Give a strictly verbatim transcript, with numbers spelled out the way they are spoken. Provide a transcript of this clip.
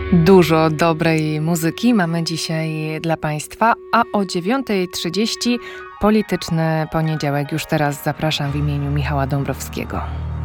Dużo dobrej muzyki mamy dzisiaj dla Państwa, a o dziewiąta trzydzieści Polityczny Poniedziałek. Już teraz zapraszam w imieniu Michała Dąbrowskiego.